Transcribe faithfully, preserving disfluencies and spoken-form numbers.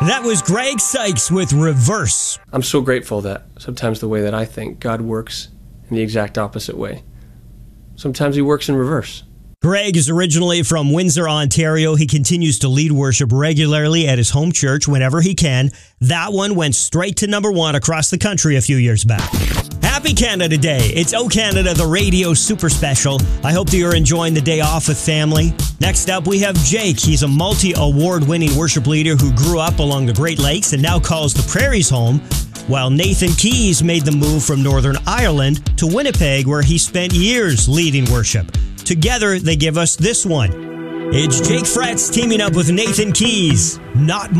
That was Greg Sykes with Reverse. I'm so grateful that sometimes the way that I think, God works in the exact opposite way. Sometimes he works in reverse. Greg is originally from Windsor, Ontario. He continues to lead worship regularly at his home church whenever he can. That one went straight to number one across the country a few years back. Happy Canada Day. It's O Canada, the radio super special. I hope that you're enjoying the day off with family. Next up, we have Jake. He's a multi-award winning worship leader who grew up along the Great Lakes and now calls the Prairies home, while Nathan Keys made the move from Northern Ireland to Winnipeg, where he spent years leading worship. Together, they give us this one. It's Jake Fretz teaming up with Nathan Keys. Not